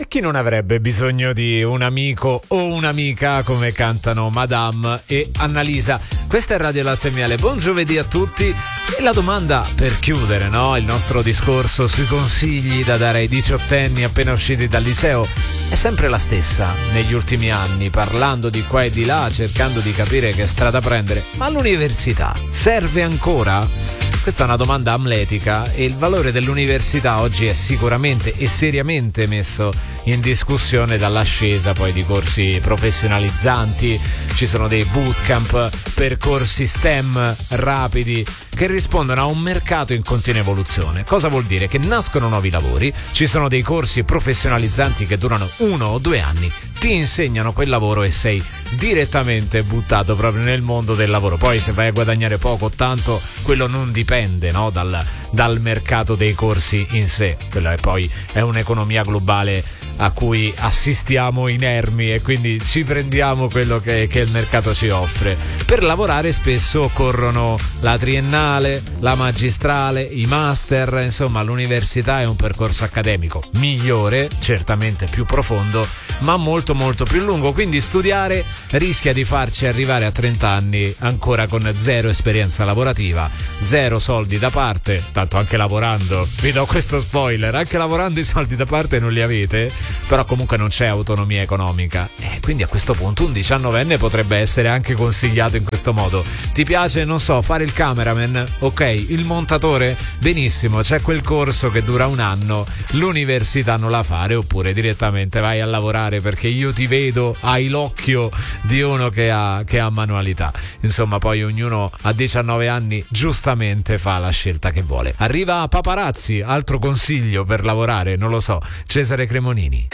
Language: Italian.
chi non avrebbe bisogno di un amico o un'amica, come cantano Madame e Annalisa? Questa è Radio Latte e Miele, buon giovedì a tutti. E la domanda per chiudere, no? Il nostro discorso sui consigli da dare ai diciottenni appena usciti dal liceo è sempre la stessa negli ultimi anni, parlando di qua e di là, cercando di capire che strada prendere. Ma l'università serve ancora? Questa è una domanda amletica e il valore dell'università oggi è sicuramente e seriamente messo in discussione dall'ascesa poi di corsi professionalizzanti. Ci sono dei bootcamp, percorsi STEM rapidi che rispondono a un mercato in continua evoluzione. Cosa vuol dire? Che nascono nuovi lavori, ci sono dei corsi professionalizzanti che durano 1 o 2 anni, ti insegnano quel lavoro e sei direttamente buttato proprio nel mondo del lavoro. Poi se vai a guadagnare poco o tanto, quello non dipende, no? dal mercato dei corsi in sé. Quella poi è un'economia globale a cui assistiamo inermi e quindi ci prendiamo quello che il mercato ci offre. Per lavorare spesso occorrono la triennale, la magistrale, i master, insomma l'università è un percorso accademico migliore, certamente più profondo, ma molto molto più lungo, quindi studiare rischia di farci arrivare a 30 anni ancora con zero esperienza lavorativa, zero soldi da parte, tanto anche lavorando, vi do questo spoiler, anche lavorando i soldi da parte non li avete, però comunque non c'è autonomia economica e quindi a questo punto un 19enne potrebbe essere anche consigliato in questo modo. Ti piace, non so, fare il cameraman? Ok, il montatore? Benissimo, c'è quel corso che dura 1 anno, l'università non la fare, oppure direttamente vai a lavorare perché io ti vedo, hai l'occhio di uno che ha manualità. Insomma, poi ognuno a 19 anni giustamente fa la scelta che vuole. Arriva Paparazzi, altro consiglio per lavorare, non lo so, Cesare Cremonini.